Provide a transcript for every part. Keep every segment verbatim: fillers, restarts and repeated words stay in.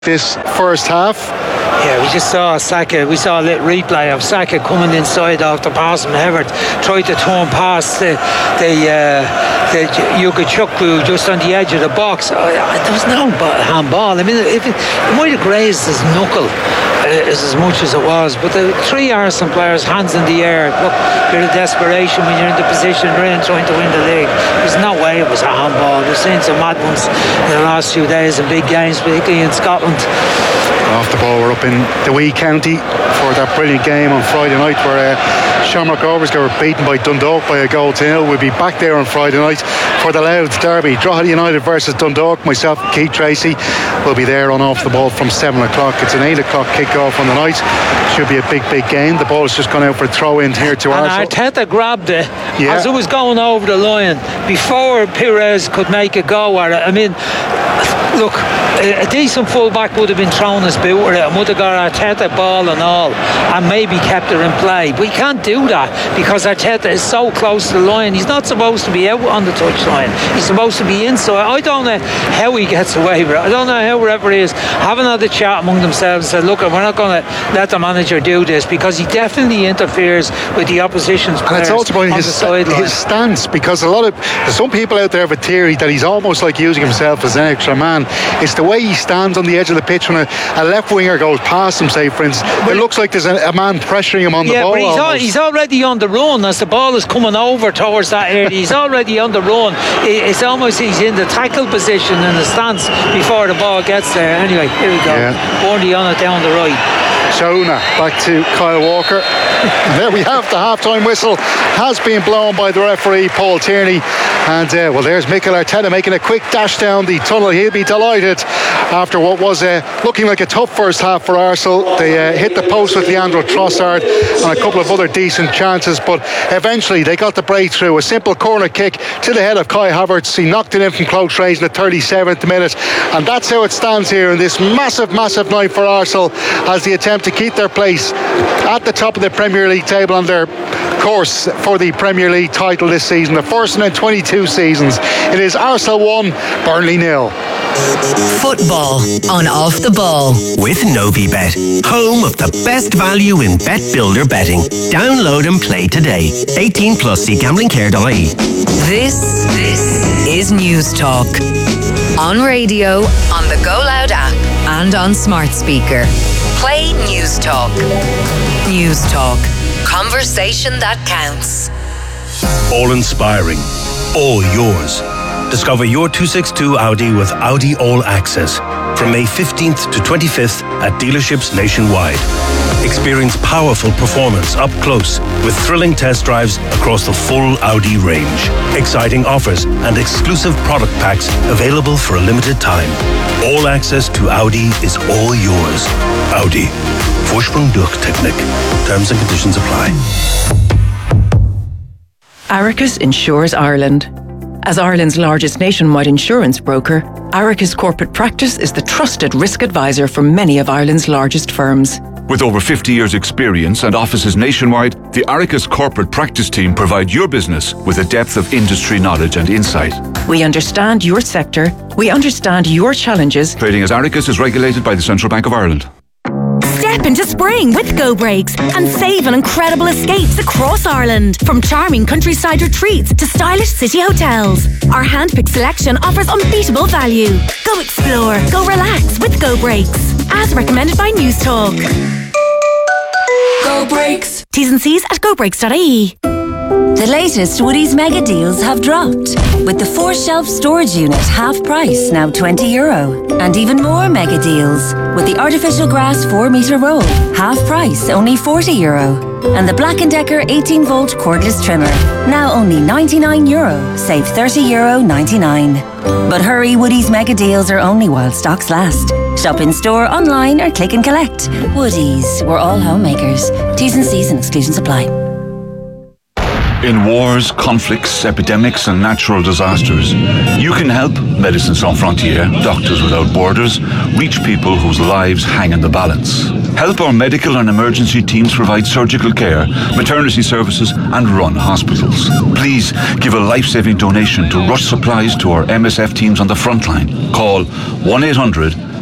this first half. Yeah, we just saw Saka, we saw a little replay of Saka coming inside after pass from Everett, tried to turn past the, the, uh, the Yugachukwu just on the edge of the box. Uh, there was no handball. I mean, if it, it might have grazed his knuckle uh, as much as it was, but the three Arsenal players, hands in the air, look, a bit of desperation when you're in the position you're in trying to win the league. There's no way it was a handball. We've seen some mad ones in the last few days in big games, particularly in Scotland. Off the ball, we're up in the Wee County for that brilliant game on Friday night where uh, Shamrock Rovers were beaten by Dundalk by a goal to nil. We'll be back there on Friday night for the Louth Derby. Drogheda United versus Dundalk. Myself and Keith Tracy will be there on Off the Ball from seven o'clock. It's an eight o'clock kick-off on the night. Should be a big, big game. The ball's just gone out for a throw-in here to and Arsenal. Arteta grabbed it yeah. as it was going over the line before Pires could make a go at it. I mean, look, a decent full-back would have been thrown his boot at it and would have got Arteta ball and all and maybe kept it in play. But he can't do that because Arteta is so close to the line. He's not supposed to be out on the touchline. He's supposed to be inside. I don't know how he gets away with it. I don't know how whoever he is haven't had a chat among themselves and said, look, we're not going to let the manager do this, because he definitely interferes with the opposition's players. And it's also about his, st- his stance, because a lot of some people out there have a theory that he's almost like using himself as an extra man. It's the way he stands on the edge of the pitch when a, a left winger goes past him, say for instance. It looks like there's a, a man pressuring him on yeah, the ball. Yeah, but he's, al- he's already on the run as the ball is coming over towards that area. He's already on the run. It's almost he's in the tackle position in the stance before the ball gets there. Anyway, here we go. Yeah. Bordy on it down the right. Shona back to Kyle Walker. There we have the half-time whistle has been blown by the referee Paul Tierney, and uh, well, there's Mikel Arteta making a quick dash down the tunnel. He'll be delighted after what was uh, looking like a tough first half for Arsenal. They uh, hit the post with Leandro Trossard and a couple of other decent chances, but eventually they got the breakthrough. A simple corner kick to the head of Kai Havertz. He knocked it in from close range in the thirty-seventh minute, and that's how it stands here in this massive massive night for Arsenal as they attempt to keep their place at the top of the Premier League table on their course for the Premier League title this season, the first in twenty-two seasons. It is Arsenal one, Burnley nil. Football on Off the Ball with Novibet, home of the best value in bet builder betting. Download and play today. eighteen plus, see gambling care dot I E. This, this is News Talk. On radio, on the Go Loud app, and on smart speaker. Play News Talk. News Talk. Conversation that counts. All inspiring. All yours. Discover your two sixty-two Audi with Audi All Access from May fifteenth to twenty-fifth at dealerships nationwide. Experience powerful performance up close with thrilling test drives across the full Audi range. Exciting offers and exclusive product packs available for a limited time. All access to Audi is all yours. Audi. Vorsprung durch Technik. Terms and conditions apply. Aricus Insures Ireland. As Ireland's largest nationwide insurance broker, Aricus Corporate Practice is the trusted risk advisor for many of Ireland's largest firms. With over fifty years' experience and offices nationwide, the Aricus Corporate Practice team provide your business with a depth of industry knowledge and insight. We understand your sector. We understand your challenges. Trading as Aricus is regulated by the Central Bank of Ireland. Step into spring with Go Breaks and save on incredible escapes across Ireland. From charming countryside retreats to stylish city hotels. Our handpicked selection offers unbeatable value. Go explore, go relax with Go Breaks. As recommended by News Talk. Go Breaks. T's and C's at go breaks dot I E. The latest Woodies mega deals have dropped, with the four-shelf storage unit half price, now twenty euro. And even more mega deals, with the artificial grass four metre roll, half price, only forty euro. And the Black and Decker eighteen volt cordless trimmer, now only ninety-nine euro, save thirty euro ninety-nine. But hurry, Woodies mega deals are only while stocks last. Shop in store, online or click and collect. Woodies, we're all homemakers. T's and C's and exclusions apply. In wars, conflicts, epidemics and natural disasters, you can help Médecins Sans Frontières, Doctors Without Borders, reach people whose lives hang in the balance. Help our medical and emergency teams provide surgical care, maternity services and run hospitals. Please give a life-saving donation to rush supplies to our M S F teams on the front line. Call one eight hundred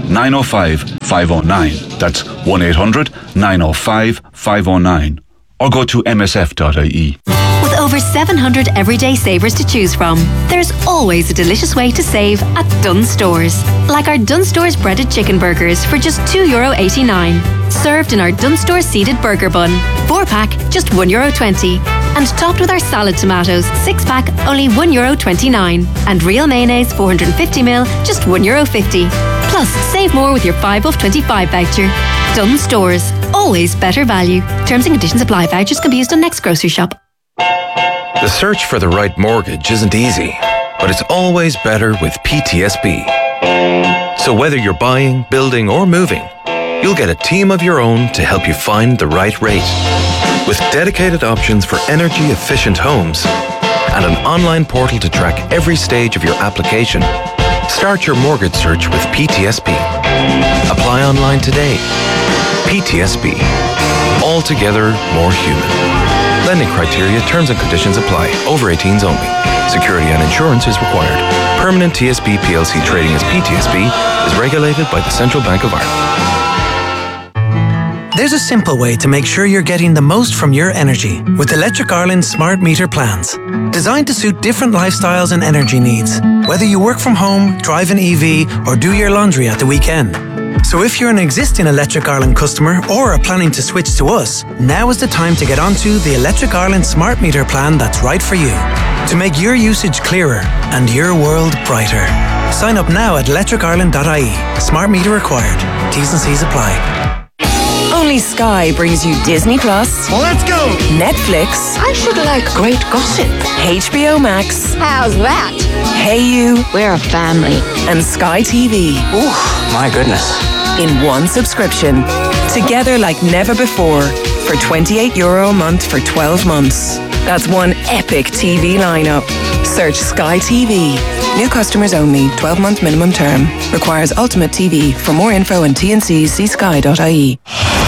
nine oh five, five oh nine. That's one eight hundred, nine oh five, five oh nine. Or go to m s f dot i e. With over seven hundred everyday savers to choose from, there's always a delicious way to save at Dunnes Stores. Like our Dunnes Stores breaded chicken burgers for just two euro eighty-nine. Served in our Dunnes Stores seeded burger bun. Four pack, just one euro twenty. And topped with our salad tomatoes, six pack, only one euro twenty-nine. And real mayonnaise, four hundred fifty milliliters, just one euro fifty. Plus, save more with your five off twenty-five voucher. Dunnes Stores, always better value. Terms and conditions apply. Vouchers can be used on next grocery shop. The search for the right mortgage isn't easy, but it's always better with P T S B. So whether you're buying, building, or moving, you'll get a team of your own to help you find the right rate. With dedicated options for energy-efficient homes and an online portal to track every stage of your application, start your mortgage search with P T S B. Apply online today. P T S B. Altogether more human. Lending criteria, terms and conditions apply. Over eighteens only. Security and insurance is required. Permanent T S B P L C trading as P T S B is regulated by the Central Bank of Ireland. There's a simple way to make sure you're getting the most from your energy with Electric Ireland's smart meter plans. Designed to suit different lifestyles and energy needs, whether you work from home, drive an E V, or do your laundry at the weekend. So if you're an existing Electric Ireland customer or are planning to switch to us, now is the time to get onto the Electric Ireland smart meter plan that's right for you. To make your usage clearer and your world brighter. Sign up now at electric ireland dot i e. Smart meter required. T's and C's apply. Only Sky brings you Disney Plus. Let's go! Netflix. I should like great gossip. H B O Max. How's that? Hey You. We're a family. And Sky T V. Ooh, my goodness. In one subscription. Together like never before. For twenty-eight euro a month for twelve months. That's one epic T V lineup. Search Sky T V. New customers only. twelve month minimum term. Requires Ultimate T V. For more info and T N Cs, see sky dot i e.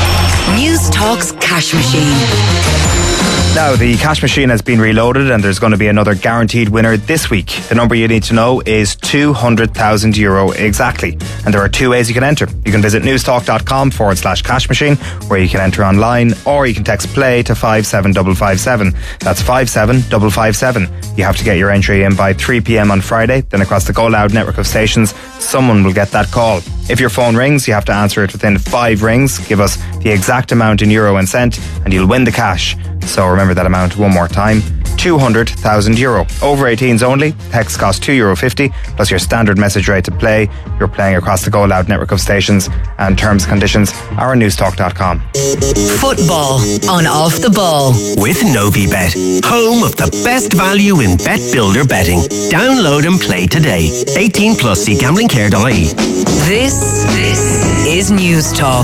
News Talk's Cash Machine. Now, the cash machine has been reloaded and there's going to be another guaranteed winner this week. The number you need to know is two hundred thousand euro exactly. And there are two ways you can enter. You can visit newstalk.com forward slash cash machine, where you can enter online, or you can text play to five seven five five seven. That's five seven five five seven. You have to get your entry in by three p.m. on Friday. Then across the Go Loud network of stations, someone will get that call. If your phone rings, you have to answer it within five rings. Give us the exact amount in euro and cent, and you'll win the cash. So remember that amount one more time. two hundred thousand euro. Over eighteens only. Text costs two euro fifty plus your standard message rate to play. You're playing across the Go Loud network of stations, and terms and conditions are on newstalk dot com. Football on Off the Ball with Novibet, home of the best value in bet builder betting. Download and play today. eighteen plus, see gambling care dot i e. This, this is News Talk.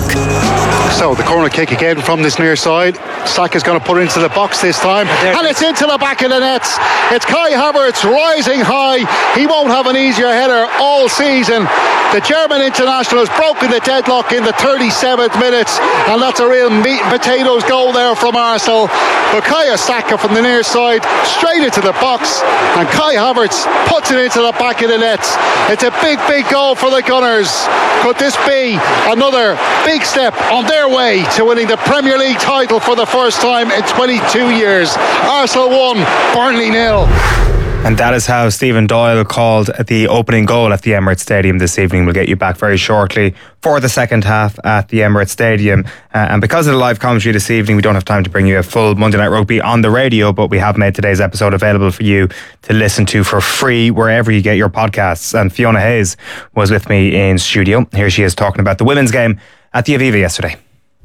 So the corner kick again from this near side. Saka's going to put it into the box this time, and it's into the back of the nets. It's Kai Havertz rising high. He won't have an easier header all season. The German international has broken the deadlock in the thirty-seventh minute, and that's a real meat and potatoes goal there from Arsenal. But Bukayo Saka from the near side straight into the box, and Kai Havertz puts it into the back of the net. It's a big, big goal for the Gunners. Could this be another big step on their way to winning the Premier League title for the first time in twenty-two years? Arsenal one, Burnley nil. And that is how Stephen Doyle called the opening goal at the Emirates Stadium this evening. We'll get you back very shortly for the second half at the Emirates Stadium. Uh, and because of the live commentary this evening, we don't have time to bring you a full Monday Night Rugby on the radio, but we have made today's episode available for you to listen to for free wherever you get your podcasts. And Fiona Hayes was with me in studio. Here she is talking about the women's game at the Aviva yesterday.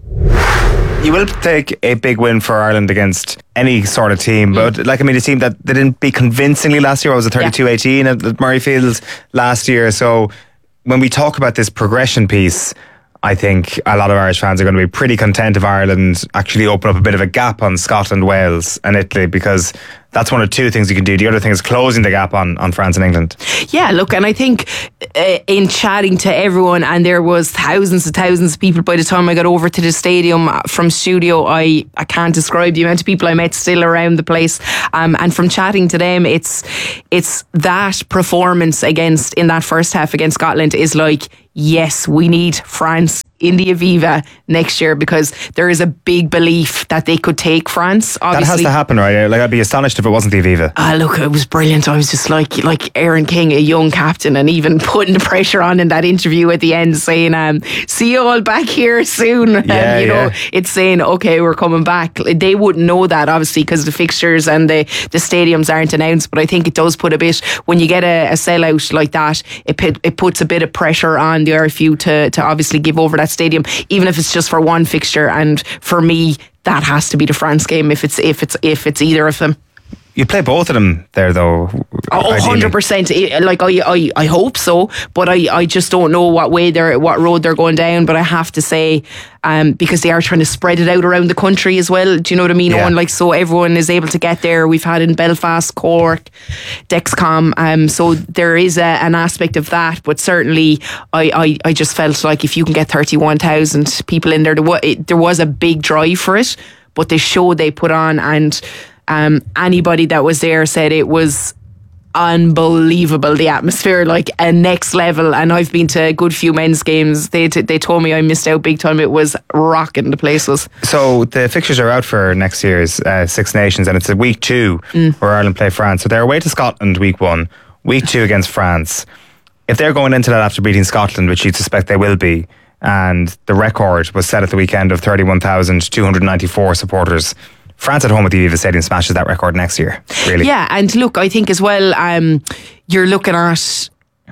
You will take a big win for Ireland against any sort of team, but mm. like I mean, a team that they didn't beat convincingly last year. I was at thirty-two eighteen at, at Murrayfield last year. So when we talk about this progression piece, I think a lot of Irish fans are going to be pretty content if Ireland actually open up a bit of a gap on Scotland, Wales and Italy, because that's one of two things you can do. The other thing is closing the gap on, on France and England. Yeah, look, and I think uh, in chatting to everyone, and there was thousands and thousands of people by the time I got over to the stadium from studio, I, I can't describe the amount of people I met still around the place. Um, and from chatting to them, it's it's that performance against in that first half against Scotland is like, yes, we need France in the Aviva next year, because there is a big belief that they could take France. Obviously, that has to happen, right? Like, I'd be astonished if it wasn't the Aviva. Ah, look, it was brilliant. I was just like, like Aaron King, a young captain, and even putting the pressure on in that interview at the end, saying, um, "See you all back here soon." Yeah, and, you know, yeah. it's saying, "Okay, we're coming back." They wouldn't know that, obviously, because the fixtures and the the stadiums aren't announced. But I think it does put a bit, when you get a, a sellout like that, it put, it puts a bit of pressure on the R F U to to obviously give over that stadium, even if it's just for one fixture. And for me, that has to be the France game if it's if it's if it's either of them. You play both of them there, though. Oh, one hundred percent. Like, I, I, I hope so, but I, I just don't know what way they're, what road they're going down. But I have to say, um, because they are trying to spread it out around the country as well. Do you know what I mean? Yeah. Owen? Like, so everyone is able to get there. We've had in Belfast, Cork, Dexcom. Um, so there is a, an aspect of that. But certainly, I, I, I just felt like if you can get thirty-one thousand people in there, there was, it, there was a big drive for it. But the show they put on, and Um, anybody that was there said it was unbelievable, the atmosphere, like a next level. And I've been to a good few men's games. They t- they told me I missed out big time. It was rocking, the place was. So the fixtures are out for next year's uh, Six Nations, and it's a week two mm. where Ireland play France. So they're away to Scotland week one, week two against France. If they're going into that after beating Scotland, which you'd suspect they will be, and the record was set at the weekend of thirty-one thousand two hundred ninety-four supporters, France at home at the Aviva Stadium smashes that record next year, really. Yeah, and look, I think as well, um, you're looking at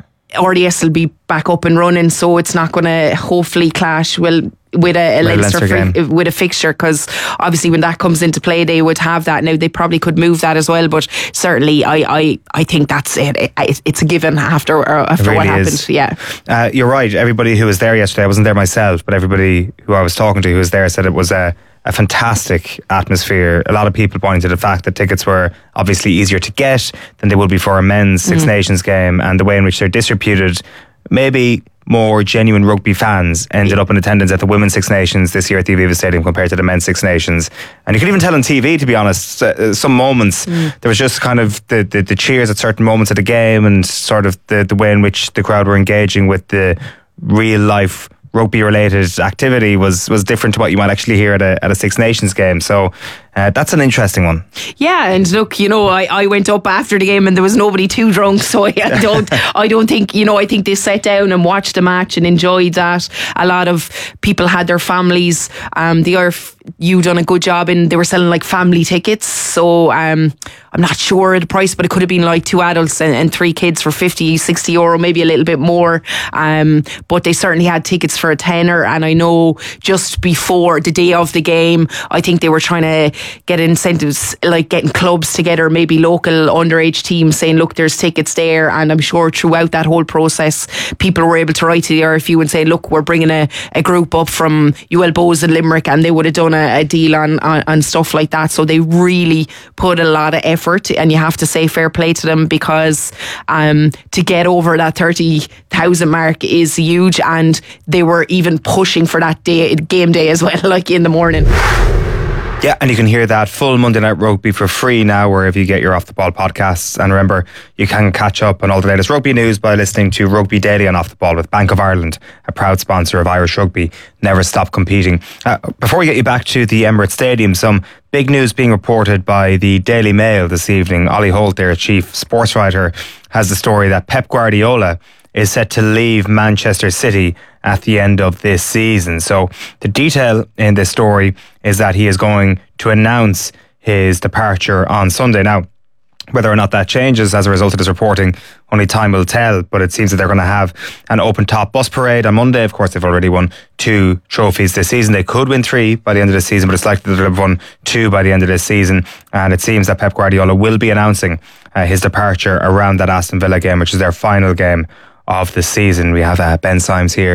R D S will be back up and running, so it's not going to hopefully clash well with a, a Leinster, Leinster game. fi- with a fixture, because obviously when that comes into play, they would have that. Now they probably could move that as well, but certainly I I, I think that's it. it. It's a given after uh, after really what happened. Is. Yeah, uh, you're right. Everybody who was there yesterday, I wasn't there myself, but everybody who I was talking to who was there said it was a. a fantastic atmosphere. A lot of people pointing to the fact that tickets were obviously easier to get than they would be for a men's Six mm. Nations game, and the way in which they're distributed, maybe more genuine rugby fans ended up in attendance at the Women's Six Nations this year at the Aviva Stadium compared to the Men's Six Nations. And you could even tell on T V, to be honest, uh, some moments mm. there was just kind of the, the, the cheers at certain moments of the game, and sort of the, the way in which the crowd were engaging with the real life rugby related activity was was different to what you might actually hear at a at a Six Nations game. So uh, that's an interesting one. Yeah, and look, you know, I, I went up after the game and there was nobody too drunk, so I, I don't I don't think, you know, I think they sat down and watched the match and enjoyed that. A lot of people had their families. Um, the R F U done a good job in, they were selling like family tickets, so um, I'm not sure of the price, but it could have been like two adults and, and three kids for fifty, sixty euro, maybe a little bit more. Um, but they certainly had tickets for a tenner, and I know just before the day of the game, I think they were trying to get incentives, like getting clubs together, maybe local underage teams, saying, look, there's tickets there. And I'm sure throughout that whole process, people were able to write to the R F U and say, look, we're bringing a, a group up from U L Bows and Limerick, and they would have done a, a deal on, on, on stuff like that. So they really put a lot of effort, and you have to say fair play to them, because um, to get over that thirty thousand mark is huge, and they were even pushing for that day, game day as well, like in the morning. Yeah, and you can hear that full Monday Night Rugby for free now wherever you get your Off the Ball podcasts. And remember, you can catch up on all the latest rugby news by listening to Rugby Daily on Off the Ball with Bank of Ireland, a proud sponsor of Irish rugby. Never stop competing. Uh, before we get you back to the Emirates Stadium, some big news being reported by the Daily Mail this evening. Ollie Holt, their chief sports writer, has the story that Pep Guardiola is set to leave Manchester City at the end of this season. So the detail in this story is that he is going to announce his departure on Sunday. Now, whether or not that changes as a result of this reporting, only time will tell, but it seems that they're going to have an open top bus parade on Monday. Of course, they've already won two trophies this season. They could win three by the end of the season, but it's likely that they'll have won two by the end of this season. And it seems that Pep Guardiola will be announcing uh, his departure around that Aston Villa game, which is their final game of the season. We have uh, Ben Symes here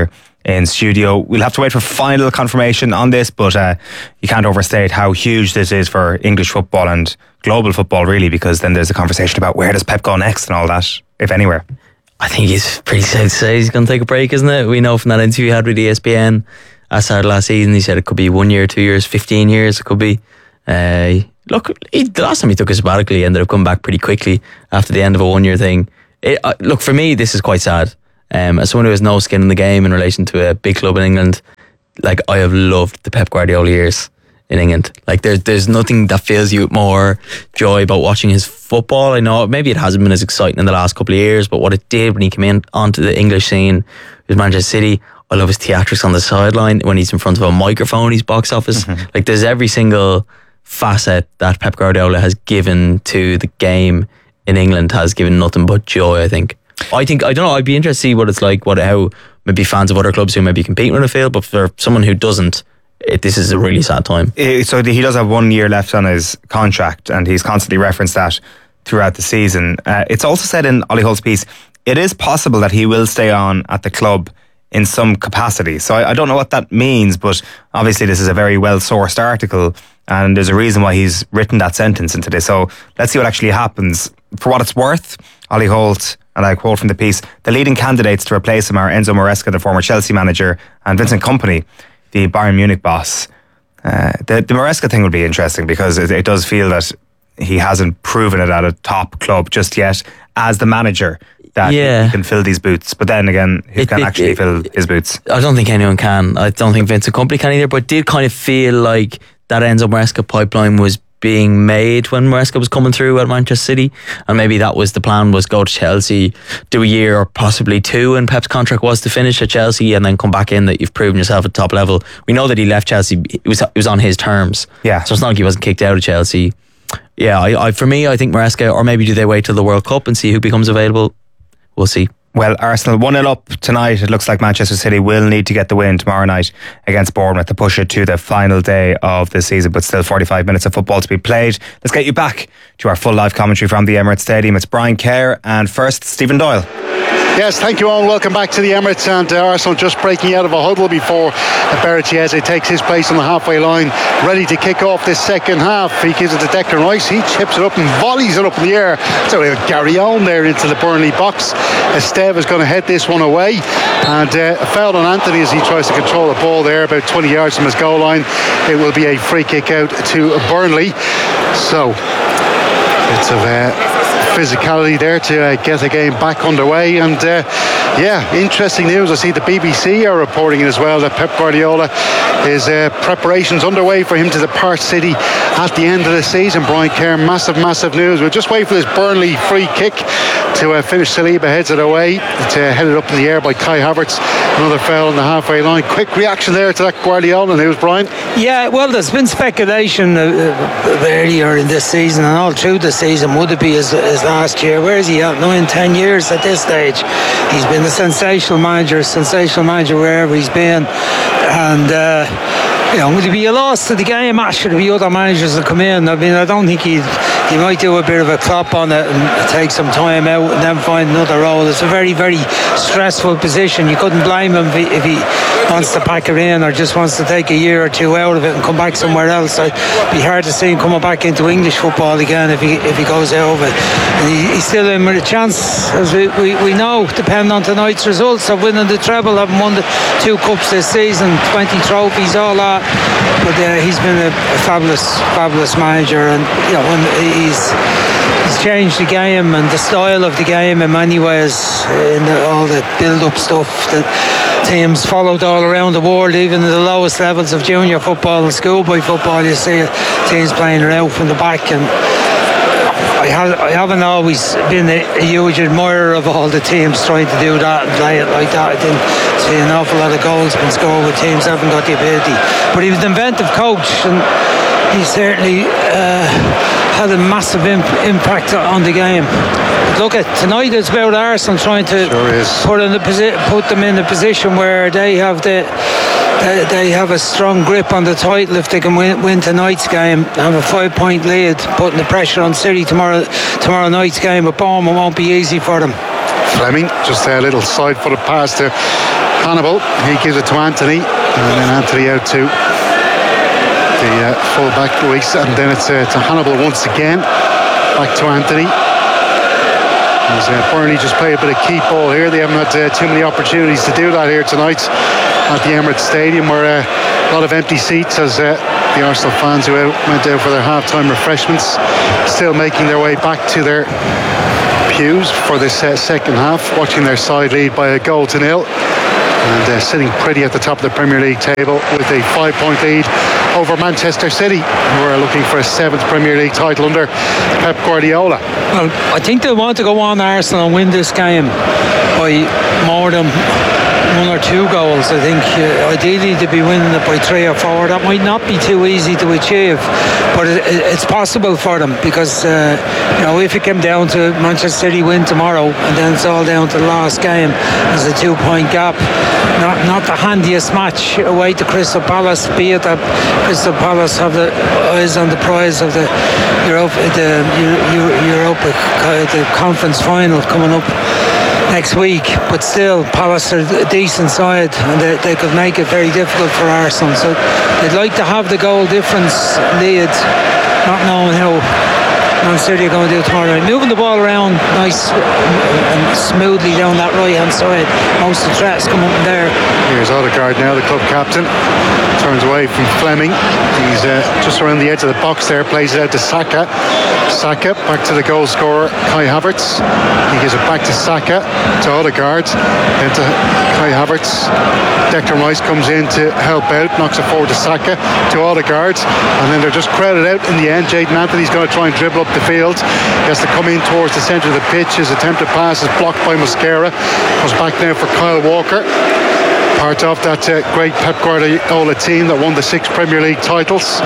in studio. We'll have to wait for final confirmation on this, but uh, you can't overstate how huge this is for English football and global football, really, because then there's a conversation about where does Pep go next and all that, if anywhere. I think it's pretty safe to say he's going to take a break, isn't it? We know from that interview he had with E S P N at the start of last season, he said it could be one year, two years, fifteen years, it could be. Uh, look, he, the last time he took a sabbatical, he ended up coming back pretty quickly after the end of a one-year thing. It, uh, look, for me, this is quite sad. Um, as someone who has no skin in the game in relation to a big club in England, like, I have loved the Pep Guardiola years in England. Like, there's there's nothing that fills you with more joy about watching his football. I know maybe it hasn't been as exciting in the last couple of years, but what it did when he came in onto the English scene with Manchester City, I love his theatrics on the sideline when he's in front of a microphone, he's box office. Mm-hmm. Like, there's every single facet that Pep Guardiola has given to the game in England has given nothing but joy, I think. I think, I don't know, I'd be interested to see what it's like, what how maybe fans of other clubs who maybe compete with a field, but for someone who doesn't, It, this is a really sad time. So he does have one year left on his contract, and he's constantly referenced that throughout the season. Uh, it's also said in Ollie Hull's piece, it is possible that he will stay on at the club in some capacity. So I, I don't know what that means, but obviously this is a very well-sourced article, and there's a reason why he's written that sentence into this. So let's see what actually happens. For what it's worth, Ollie Holt, and I quote from the piece, the leading candidates to replace him are Enzo Maresca, the former Chelsea manager, and Vincent Kompany, the Bayern Munich boss. Uh, the, the Maresca thing will be interesting because it, it does feel that he hasn't proven it at a top club just yet as the manager that yeah. he can fill these boots. But then again, who It- can it- actually it- fill his boots? I don't think anyone can. I don't think Vincent Kompany can either, but it did kind of feel like that Enzo Maresca pipeline was being made when Maresca was coming through at Manchester City, and maybe that was the plan, was go to Chelsea, do a year or possibly two, and Pep's contract was to finish at Chelsea and then come back in, that you've proven yourself at top level. We know that he left Chelsea, it was, it was on his terms, yeah. so it's not like he wasn't kicked out of Chelsea. Yeah, I, I, for me, I think Maresca, or maybe do they wait till the World Cup and see who becomes available? We'll see. Well, Arsenal one nil up tonight. It looks like Manchester City will need to get the win tomorrow night against Bournemouth to push it to the final day of the season, but still forty-five minutes of football to be played. Let's get you back to our full live commentary from the Emirates Stadium. It's Brian Kerr, and first, Stephen Doyle. Yes, thank you all. Welcome back to the Emirates, and uh, Arsenal just breaking out of a huddle before Berchieze takes his place on the halfway line, ready to kick off this second half. He gives it to Declan Rice. He chips it up and volleys it up in the air. So we have Gary Owen there into the Burnley box. Esteve is going to head this one away, and uh, a foul on Anthony as he tries to control the ball there about twenty yards from his goal line. It will be a free kick out to Burnley. So bits of uh, physicality there to uh, get the game back underway, and uh, yeah, interesting news. I see the B B C are reporting it as well, that Pep Guardiola is uh, preparations underway for him to depart City at the end of the season. Brian Kerr, massive massive news. We'll just wait for this Burnley free kick to uh, finish. Saliba heads it away. It's uh, headed up in the air by Kai Havertz. Another foul on the halfway line. Quick reaction there to that Guardiola news, Brian. Yeah, well, there's been speculation uh, uh, earlier in this season and all through the season, would it be as, as last year? Where is he at? Nine, ten years at this stage. He's been a sensational manager, sensational manager wherever he's been, and uh, you know, would it be a loss to the game? Ah, should there be other managers that come in? I mean, I don't think he'd he might do a bit of a Klopp on it and take some time out and then find another role. It's a very, very stressful position. You couldn't blame him if he, if he wants to pack it in or just wants to take a year or two out of it and come back somewhere else. It'd be hard to see him coming back into English football again if he if he goes out of it. And he, he's still in with a chance, as we, we, we know, depending on tonight's results, of winning the treble. Having won the two cups this season, twenty trophies, all that. But uh, he's been a, a fabulous, fabulous manager, and you know, when he's he's changed the game and the style of the game in many ways, in the, all the build-up stuff that teams followed all around the world, even at the lowest levels of junior football and schoolboy football. You see teams playing it out from the back, and I, have, I haven't always been a, a huge admirer of all the teams trying to do that and play it like that. I didn't see an awful lot of goals being scored with teams that haven't got the ability. But he was an inventive coach, and he certainly uh, had a massive imp- impact on the game. Look at tonight, it's about Arsenal trying to sure put in the posi- put them in a position where they have the they, they have a strong grip on the title if they can win, win tonight's game, have a five point lead, putting the pressure on City tomorrow tomorrow night's game. But Bournemouth won't be easy for them. Fleming, just a little side footed pass to Hannibal, he gives it to Anthony, and then Anthony out to the uh, full back Luis, and then it's uh, to Hannibal once again, back to Anthony. As uh, Burnley just play a bit of keep ball here. They haven't had uh, too many opportunities to do that here tonight at the Emirates Stadium, where uh, a lot of empty seats as uh, the Arsenal fans who out, went out for their half-time refreshments still making their way back to their pews for this uh, second half, watching their side lead by a goal to nil, and uh, sitting pretty at the top of the Premier League table with a five-point lead over Manchester City, who are looking for a seventh Premier League title under Pep Guardiola. Well, I think they want to go on, Arsenal, and win this game by more than one or two goals. I think uh, ideally to be winning it by three or four. That might not be too easy to achieve, but it, it, it's possible for them, because uh, you know, if it came down to Manchester City win tomorrow and then it's all down to the last game, there's a two point gap. Not not the handiest match away to Crystal Palace, be it that Crystal Palace have the eyes on the prize of the Europa, the Europa, the conference final coming up next week, but still Palace are a decent side, and they, they could make it very difficult for Arsenal, so they'd like to have the goal difference lead, not knowing how Man City are going to do tomorrow night. Moving the ball around nice and smoothly down that right hand side. Most of the threats come up there. Here's Odegaard now, the club captain, turns away from Fleming. He's uh, just around the edge of the box there, plays it out to Saka. Saka back to the goal scorer Kai Havertz. He gives it back to Saka, to Odegaard, then to Kai Havertz. Declan Rice comes in to help out, knocks it forward to Saka, to Odegaard, and then they're just crowded out in the end. Jayden Anthony's going to try and dribble up the field. He has to come in towards the centre of the pitch. His attempted pass is blocked by Mosquera. Comes back now for Kyle Walker, part of that uh, great Pep Guardiola team that won the six Premier League titles.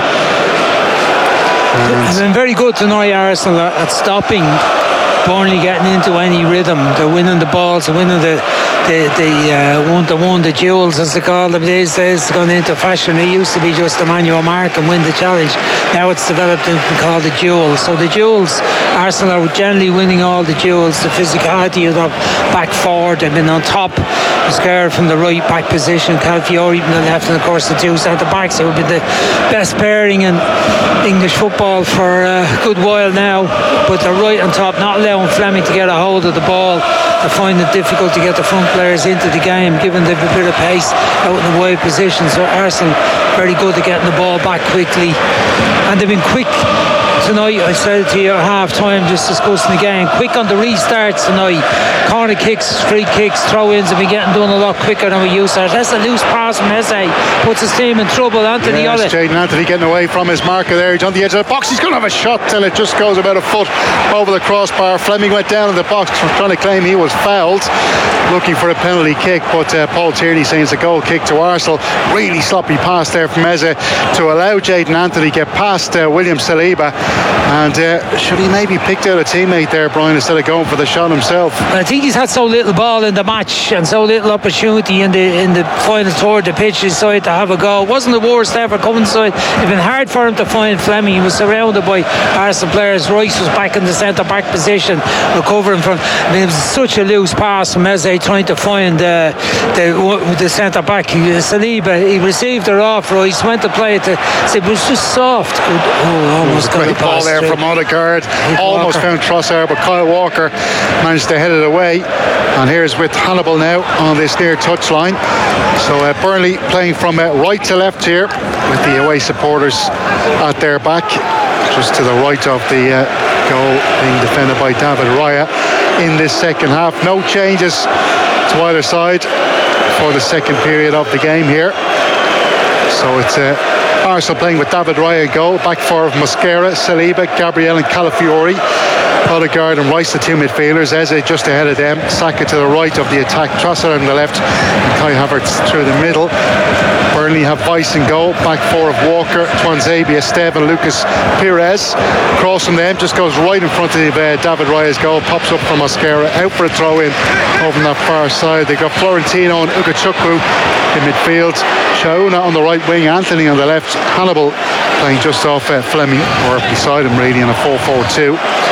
It's been very good tonight, Arsenal, at stopping Burnley getting into any rhythm. They're winning the balls, they're winning the the, the uh, one to one, the duels as they call them these days. It's gone into fashion. It used to be just Emmanuel Mark and win the challenge. Now it's developed into called the duels. So the duels, Arsenal are generally winning all the duels. The physicality of the back forward, they've been on top. Scared from the right back position, Calafiori from the left, and of course the two centre backs. It would be the best pairing in English football for a good while now, but they're right on top, not allowing Fleming to get a hold of the ball. They find it difficult to get the front players into the game, given they've a bit of pace out in the wide position. So Arsenal very good at getting the ball back quickly, and they've been quick tonight. I said to you at half time, just discussing the game, quick on the restarts tonight. Corner kicks, free kicks, throw-ins have been getting done a lot quicker than we used to. That's a loose pass from Eze, puts his team in trouble. Anthony yes, Ollie. Jayden Anthony getting away from his marker there. He's on the edge of the box. He's going to have a shot till it just goes about a foot over the crossbar. Fleming went down in the box trying to claim he was fouled, looking for a penalty kick, but uh, Paul Tierney saying it's a goal kick to Arsenal. Really sloppy pass there from Eze to allow Jayden Anthony get past uh, William Saliba, and uh, should he maybe picked out a teammate there, Brian, instead of going for the shot himself? I think he's had so little ball in the match and so little opportunity in the in the final third of the pitch side to have a goal. It wasn't the worst ever coming side. It's been hard for him to find Fleming. He was surrounded by Arsenal players. Rice was back in the centre back position, recovering from. I mean, it was such a loose pass from Eze trying to find uh, the the centre back. Saliba, he received it off Rice, went to play it to. It was just soft. Good, oh, almost got a ball there from Odegaard. Almost Walker. found Trossard, but Kyle Walker managed to head it away. And here's with Hannibal now on this near touchline. So uh, Burnley playing from uh, right to left here, with the away supporters at their back, just to the right of the uh, goal being defended by David Raya in this second half. No changes to either side for the second period of the game here. So it's uh, Arsenal playing with David Raya in goal, back four of Mosquera, Saliba, Gabriel and Calafiori, Odegaard and Rice, the two midfielders. Eze just ahead of them, Saka to the right of the attack, Trossard on the left, and Kai Havertz through the middle. Burnley have Vice in goal, back four of Walker, Tuanzebe, Esteban, Lucas Pires. Cross from them just goes right in front of uh, David Raya's goal, pops up from Mosquera, out for a throw in over on that far side. They've got Florentino and Ugachukwu in midfield, Shauna on the right wing, Anthony on the left, Hannibal playing just off uh, Fleming, or beside him really, in a four four two.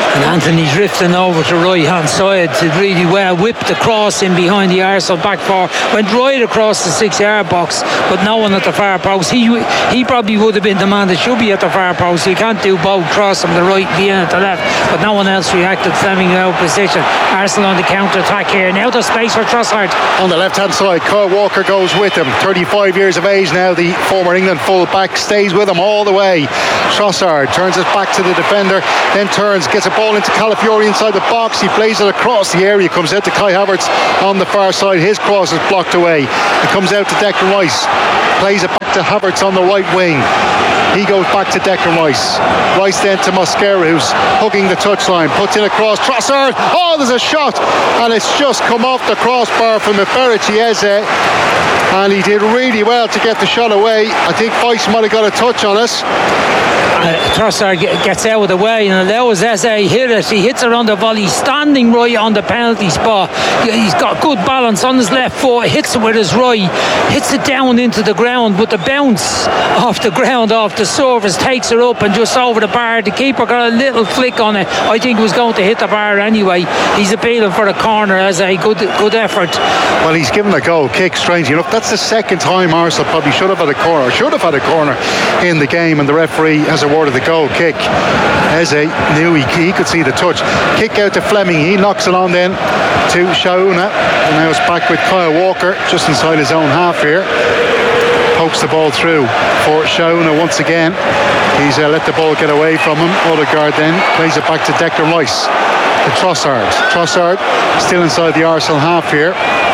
And Anthony drifting over to right hand side, did really well, whipped the cross in behind the Arsenal back four, went right across the six yard box, but no one at the far post. He he probably would have been the man that should be at the far post. You can't do both, cross from the right, be in at the left, but no one else reacted. Fleming out of position. Arsenal on the counter attack here. Now the space for Trossard. On the left hand side, Kyle Walker goes with him. thirty-five years of age now, the former England full back, stays with him all the way. Trossard turns it back to the defender, then turns, gets a ball into Calafiori inside the box. He plays it across the area, comes out to Kai Havertz on the far side. His cross is blocked away. It comes out to Declan Rice, plays it back to Havertz on the right wing. He goes back to Declan Rice. Rice then to Mosquera, who's hugging the touchline, puts in across. Trossard, oh, there's a shot, and it's just come off the crossbar from Eberechi Eze, and he did really well to get the shot away. I think Weiss might have got a touch on it. Uh, Trossard gets out of the way and allows Eze hit it. He hits it on the volley, standing right on the penalty spot. He's got good balance on his left foot, hits it with his right, hits it down into the ground, but the bounce off the ground, off the surface, takes it up and just over the bar. The keeper got a little flick on it. I think he was going to hit the bar anyway. He's appealing for the corner. As a good good effort. Well, he's given a goal kick, strangely enough. That's the second time Arsenal probably should have had a corner, should have had a corner in the game, and the referee has awarded the goal kick. Eze knew he, he could see the touch. Kick out to Fleming. He knocks it on then to Shauna, and now it's back with Kyle Walker just inside his own half here. Pokes the ball through for Shauna once again. He's uh, let the ball get away from him. Odegaard then plays it back to Declan Rice. To Trossard. Trossard still inside the Arsenal half here.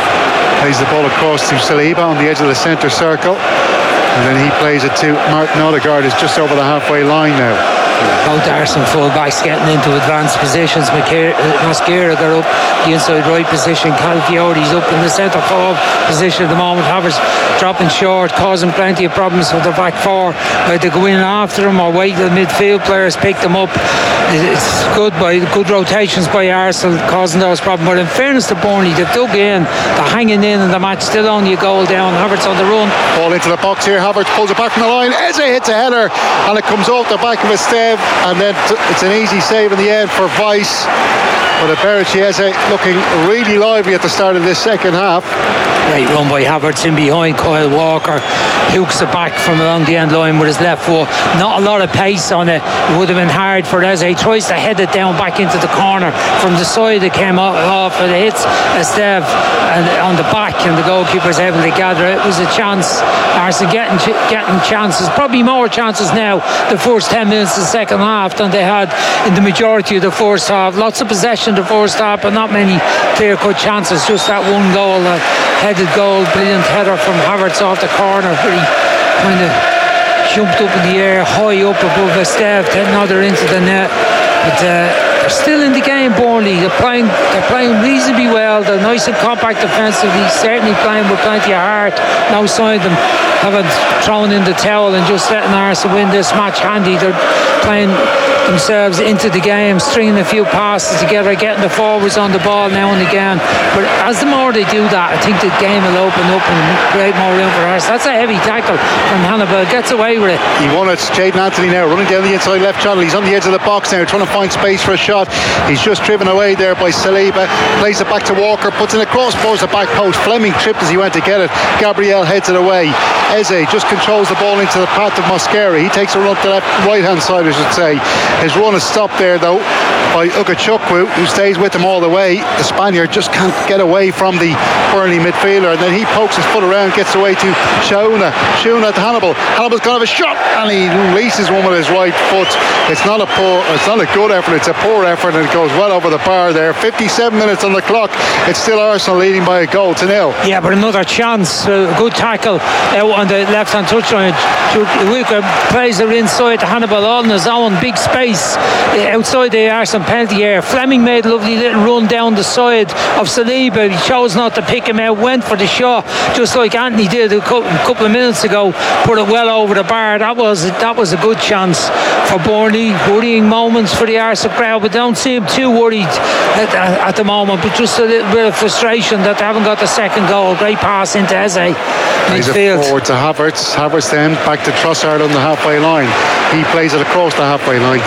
Plays the ball across to Saliba on the edge of the centre circle. And then he plays it to Martin Odegaard, who's just over the halfway line now. Both Arsenal full-backs getting into advanced positions. Mosquera got up the inside right position. Calafiori's up in the centre forward position at the moment. Havertz dropping short, causing plenty of problems for the back four. Whether they go in after him or wait till the midfield players pick them up. It's good by good rotations by Arsenal causing those problems. But in fairness to Burnley, they've dug in, they're hanging in in the match, still only a goal down. Havertz on the run. Ball into the box here. Havertz pulls it back from the line. Eze hits a header and it comes off the back of his stave, and then t- it's an easy save in the end for Weiss. But Eberechi Eze looking really lively at the start of this second half. Great run by Havertz in behind Kyle Walker. Hooks it back from along the end line with his left foot. Not a lot of pace on it. It would have been hard for Eze. He tries to head it down back into the corner from the side. It came off and it hits Esteve and on the back, and the goalkeeper's able to gather it. It was a chance. Arsenal getting getting chances, probably more chances now the first ten minutes of the second half than they had in the majority of the first half. Lots of possession the first half, but not many clear-cut chances. Just that one goal, a headed goal, brilliant header from Havertz off the corner, where he kind of jumped up in the air, high up above Esteve, then another into the net. But uh, they're still in the game, Burnley. They're playing, they're playing reasonably well. They're nice and compact defensively, certainly playing with plenty of heart. No sign of them having thrown in the towel and just letting Arsenal win this match handy. They're playing themselves into the game, stringing a few passes together, getting the forwards on the ball now and again. But as the more they do that, I think the game will open up and create more room for us. That's a heavy tackle from Hannibal. Gets away with it. He won it. Jayden Anthony now running down the inside left channel. He's on the edge of the box now, trying to find space for a shot. He's just driven away there by Saliba. Plays it back to Walker, puts in a cross, towards the back post. Fleming tripped as he went to get it. Gabriel heads it away. Eze just controls the ball into the path of Mosquera. He takes a run to the left, right hand side, I should say. His run is stopped there though by Ugachukwu, who stays with him all the way. The Spaniard just can't get away from the Burnley midfielder, and then he pokes his foot around, gets away to Shauna. Shauna to Hannibal. Hannibal's going to have a shot, and he releases one with his right foot. It's not a poor, it's not a good effort. It's a poor effort, and it goes well over the bar there. fifty-seven minutes on the clock. It's still Arsenal leading by a goal to nil. Yeah, but another chance. A good tackle out on the left-hand touchline. Wicker plays it inside to Hannibal on his own, big space outside the Arsenal penalty area. Fleming made a lovely little run down the side of Saliba. He chose not to pick him out, went for the shot just like Anthony did a couple of minutes ago. Put it well over the bar. That was that was a good chance for Burnley. Worrying moments for the Arsenal crowd, but don't seem too worried at, at the moment. But just a little bit of frustration that they haven't got the second goal. Great pass into Eze. Plays it forward to Havertz. Havertz then back to Trossard on the halfway line. He plays it across the halfway line to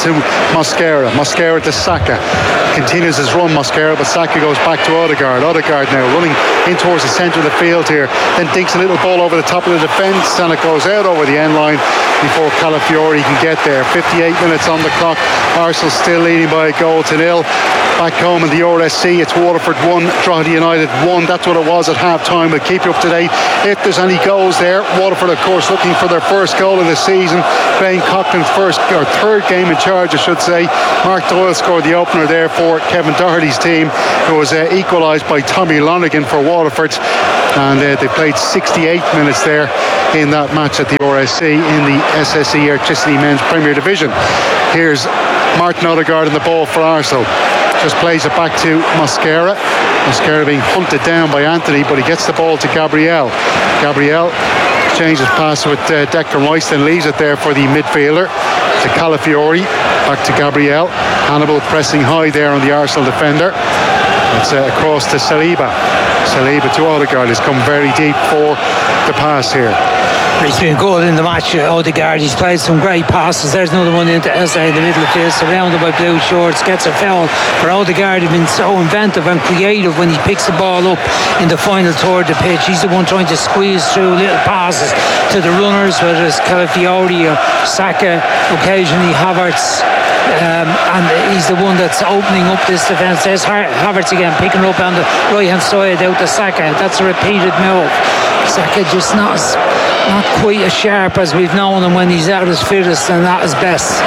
to Mosquera. Mosquera to Saka. Continues his run, Mosquera, but Saka goes back to Odegaard. Odegaard now running in towards the centre of the field here. Then dinks a little ball over the top of the defence, and it goes out over the end line before Calafiori can get there. fifty-eight minutes on the clock. Arsenal still leading by a goal to nil. Back home in the R S C, it's Waterford one, Drogheda United one. That's what it was at half time. We'll keep you up to date if there's any goals there. Waterford, of course, looking for their first goal of the season. Blaine Coughlin's first or third game in charge, I should say. Mark Doyle scored the opener there for Kevin Doherty's team, who was uh, equalised by Tommy Lonergan for Waterford. And uh, they played sixty-eight minutes there in that match at the R S C in the S S E Electricity Men's Premier Division. Here's Martin Odegaard in the ball for Arsenal. Just plays it back to Mosquera. Mosquera being hunted down by Anthony, but he gets the ball to Gabriel. Gabriel changes pass with uh, Declan Rice, then leaves it there for the midfielder to Calafiori. Back to Gabriel. Hannibal pressing high there on the Arsenal defender. It's uh, across to Saliba. Saliba to Odegaard. He's come very deep for the pass here. He's been good in the match, Odegaard. He's played some great passes. There's another one into Eze in the middle of the field, surrounded by blue shorts, gets a foul. For Odegaard, he's been so inventive and creative when he picks the ball up in the final third of the pitch. He's the one trying to squeeze through little passes to the runners, whether it's Calafiori or Saka, occasionally Havertz. Um, and he's the one that's opening up this defence. There's Havertz again, picking up on the right hand side out to Saka. That's a repeated move. Saka just not as, not quite as sharp as we've known him when he's at his fittest and at his best.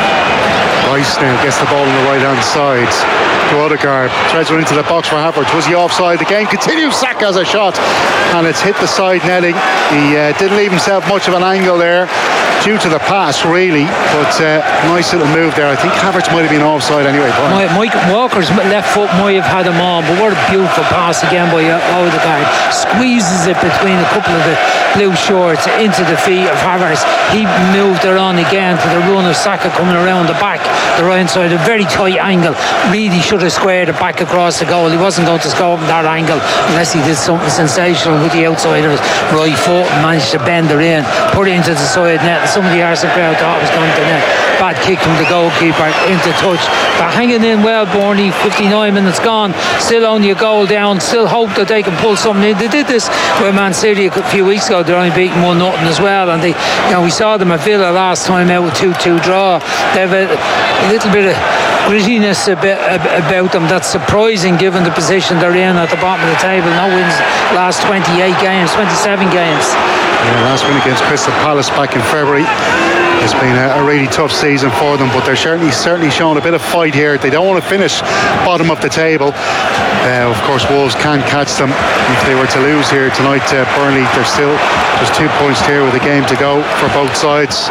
Rice now gets the ball on the right hand side to Odegaard, threads one into the box for Havertz. Was he offside? The game continues. Saka has a shot and it's hit the side netting. He uh, didn't leave himself much of an angle there due to the pass, really, but uh, nice little move there. I think Havertz might have been offside anyway. My, Mike Walker's left foot might have had him on, but what a beautiful pass again by Odegaard. Squeezes it between a couple of the blue shorts into the feet of Havertz. He moved it on again to the run of Saka coming around the back, the right side, a very tight angle. Really should have squared it back across the goal. He wasn't going to score from that angle unless he did something sensational with the outside of his right foot and managed to bend it in, put it into the side net. Some of the Arsenal crowd thought it was going to net. Bad kick from the goalkeeper into touch. But hanging in well, Borney. fifty-nine minutes gone. Still only a goal down. Still hope that they can pull something in. They did this with Man City a few weeks ago. They're only beaten one nothing as well. And they, you know, we saw them at Villa last time out with two two draw. They have a, a little bit of grittiness a bit about them. That's surprising given the position they're in at the bottom of the table. No wins last twenty-eight games, twenty-seven games. Yeah, last win against Crystal Palace back in February. It's been a, a really tough season for them, but they're certainly certainly showing a bit of fight here. They don't want to finish bottom of the table. Uh, of course, Wolves can catch them if they were to lose here tonight. Uh, Burnley, they're still just two points here with a game to go for both sides.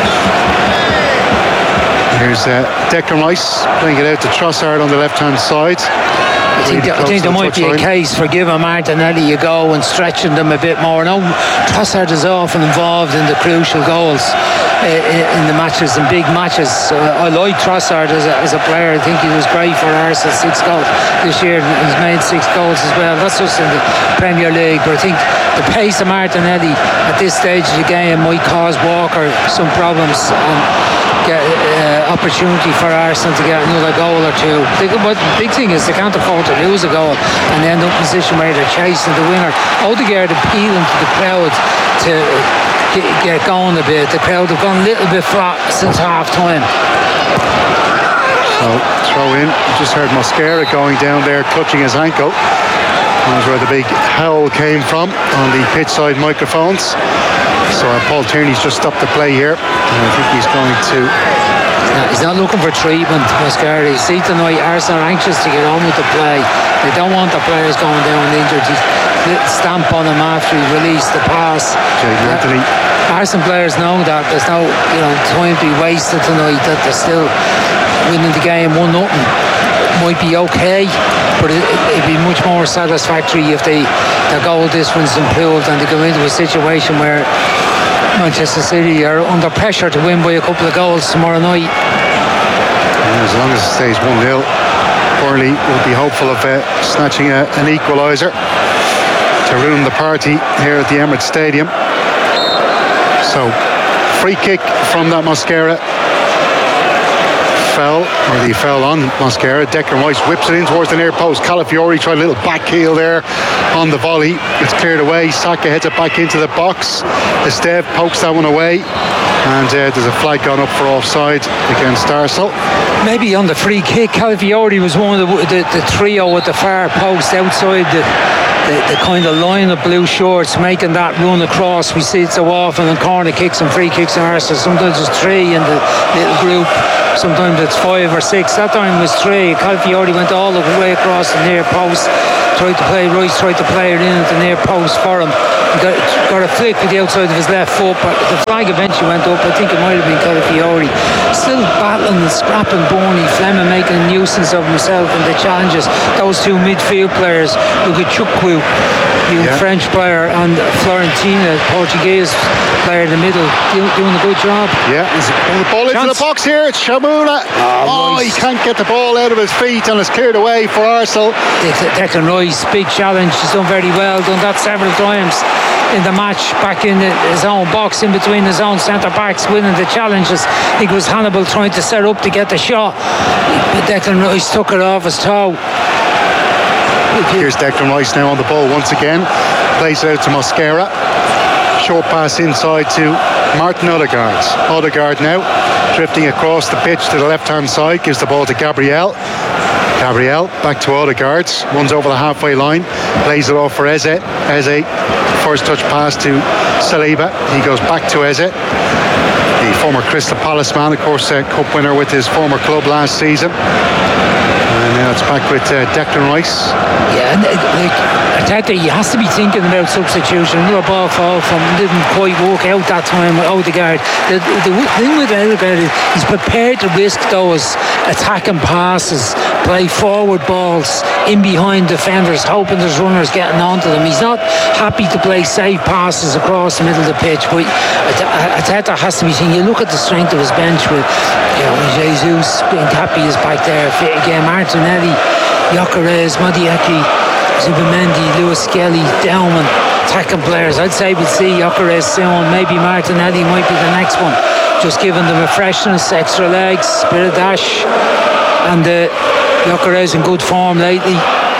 Here's uh, Declan Rice playing it out to Trossard on the left-hand side. I think, I think there might be a case for giving Martinelli a go and stretching them a bit more. No, Trossard is often involved in the crucial goals uh, in the matches, in big matches. Uh, I like Trossard as a, as a player. I think he was great for Arsenal. Six goals this year. He's made six goals as well. That's just in the Premier League. But I think the pace of Martinelli at this stage of the game might cause Walker some problems and get uh, opportunity for Arsenal to get another goal or two. The, but the big thing is they can't afford to lose a goal and end up in a position where they're chasing the winner. Odegaard appealing to the crowd to get, get going a bit. The crowd have gone a little bit flat since half time. So throw in. Just heard Mosquera going down there clutching his ankle. That's where the big howl came from on the pitch side microphones. So uh, Paul Tierney's just stopped the play here, and I think he's going to. Yeah, he's not looking for treatment, Mosquera. You see tonight, Arsenal are anxious to get on with the play. They don't want the players going down injured. He's little stamp on him after he released the pass. Jayden Anthony. Uh, Arsenal players know that there's no, you know, time to be wasted tonight. That they're still winning the game one nothing. Might be okay, but it, it'd be much more satisfactory if they their goal difference improved and they go into a situation where Manchester City are under pressure to win by a couple of goals tomorrow night. And as long as it stays one nil, Burnley will be hopeful of uh, snatching a, an equaliser to ruin the party here at the Emirates Stadium. So, free kick from that Mosquera. fell, or he fell on Mosquera. Declan Rice whips it in towards the near post. Calafiori tried a little back heel there on the volley. It's cleared away. Saka heads it back into the box. Esteve pokes that one away, and uh, there's a flag gone up for offside against Arsenal. Maybe on the free kick, Calafiori was one of the, the, the trio at the far post outside the The, the kind of line of blue shorts making that run across. We see it so often in corner kicks and free kicks in Arsenal. Sometimes it's three in the little group, sometimes it's five or six. That time it was three. Calafiori went all the way across the near post, tried to play Rice, tried to play it in at the near post for him. Got, got a flick with the outside of his left foot, but the flag eventually went up. I think it might have been Calafiori. Still battling and scrapping Borney. Fleming making a nuisance of himself in the challenges. Those two midfield players, Lukachukwu, the yeah. French player, and Florentina, Portuguese player in the middle, doing a good job. Yeah, the ball into the box here. It's Shamuna. Oh, oh he can't get the ball out of his feet, and it's cleared away for Arsenal. Declan Rice, big challenge. He's done very well. Done that several times in the match, back in his own box, in between his own centre backs, winning the challenges. I think it was Hannibal trying to set up to get the shot, but Declan Rice took it off his toe. Here's Declan Rice now on the ball once again. Plays it out to Mosquera. Short pass inside to Martin Odegaard. Odegaard now drifting across the pitch to the left hand side. Gives the ball to Gabriel. Gabriel back to Odegaard. Runs over the halfway line. Plays it off for Eze. Eze. First touch pass to Saliba. He goes back to Eze. The former Crystal Palace man, of course, uh, cup winner with his former club last season. And now it's back with uh, Declan Rice. Yeah, and like Arteta, he has to be thinking about substitution. Another ball fall from didn't quite work out that time with Odegaard. The, the, the thing with Odegaard is he's prepared to risk those attacking passes, play forward balls in behind defenders, hoping there's runners getting onto them. He's not happy to play safe passes across the middle of the pitch. But Arteta has to be thinking. You look at the strength of his bench with, you know, Jesus, Nkappi is back there fit again. Martinelli, Gyökeres, Modiaki, Zubimendi, Lewis Skelly, Dowman, attacking players. I'd say we'd see Gyökeres soon. Maybe Martinelli might be the next one. Just giving them a freshness, extra legs, bit of dash. And uh, Gyökeres in good form lately.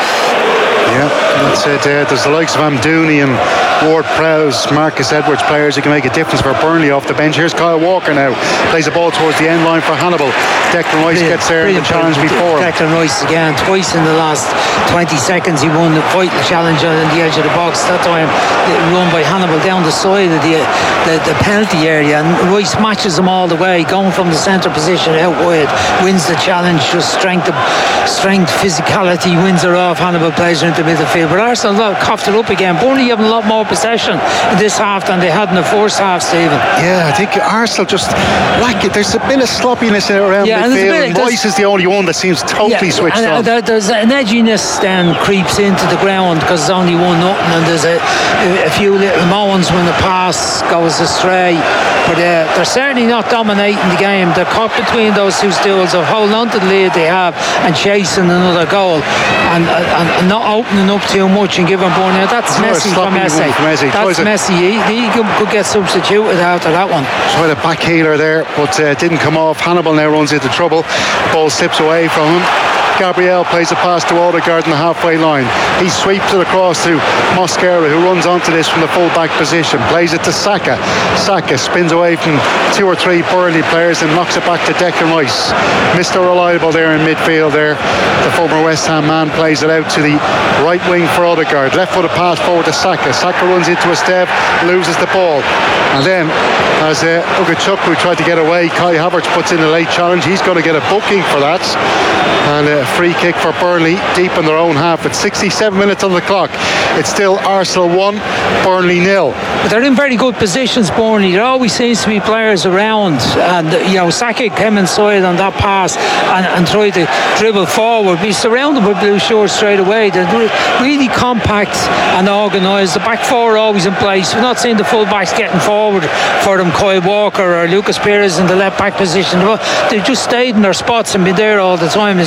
Yeah, that's it. Uh, there's the likes of Amdouni and Ward-Prowse, Marcus Edwards, players who can make a difference for Burnley off the bench. Here's Kyle Walker now, plays the ball towards the end line for Hannibal. Declan Rice brilliant, gets there in the challenge before him. Declan Rice again, twice in the last twenty seconds he won the vital challenge on the edge of the box. That time run by Hannibal down the side of the, the, the penalty area, and Rice matches him all the way, going from the centre position out wide, wins the challenge. Just strength, strength, physicality, wins it off. Hannibal plays her into midfield, but Arsenal coughed it up again. Burnley having a lot more possession in this half than they had in the first half, Stephen. Yeah, I think Arsenal just lack it. There's a bit of sloppiness around yeah, midfield, and, and Rice is the only one that seems totally yeah, switched and, on. Uh, there's an edginess then creeps into the ground because it's only one nothing, and there's a, a few little moments when the pass goes astray, but uh, they're certainly not dominating the game. They're caught between those two stools of holding on to the lead they have and chasing another goal, and, and, and not opening up too much and giving Bournemouth. That's messy from Messi. That's messy. He, he could get substituted after that one. Tried a back healer there, but uh, didn't come off. Hannibal now runs into trouble. Ball slips away from him. Gabriel plays a pass to Odegaard in the halfway line. He sweeps it across to Mosquera, who runs onto this from the full-back position. Plays it to Saka. Saka spins away from two or three Burnley players and knocks it back to Declan Rice. Mister Reliable there in midfield there. The former West Ham man plays it out to the right wing for Odegaard. Left-footed pass forward to Saka. Saka runs into a step, loses the ball. And then, as uh, Ugachukwu tried to get away, Kai Havertz puts in a late challenge. He's going to get a booking for that. And a free kick for Burnley deep in their own half at sixty-seven minutes on the clock. It's still Arsenal one, Burnley nil. But they're in very good positions, Burnley. There always seems to be players around, and you know, Saka came inside on that pass and, and tried to dribble forward. We surrounded with blue shorts straight away. They're really compact and organised. The back four are always in place. We're not seeing the full backs getting forward for them. Kyle Walker or Lucas Perez in the left back position. They've just stayed in their spots and been there all the time. As soon as